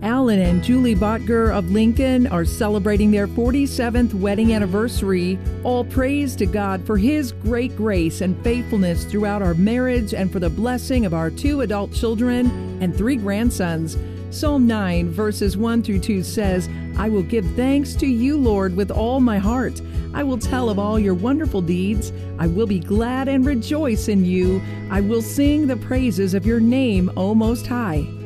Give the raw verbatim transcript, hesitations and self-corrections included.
Alan and Julie Botger of Lincoln are celebrating their forty-seventh wedding anniversary. All praise to God for His great grace and faithfulness throughout our marriage and for the blessing of our two adult children and three grandsons. Psalm nine, verses one through two says, "I will give thanks to you, Lord, with all my heart. I will tell of all your wonderful deeds. I will be glad and rejoice in you. I will sing the praises of your name, O Most High."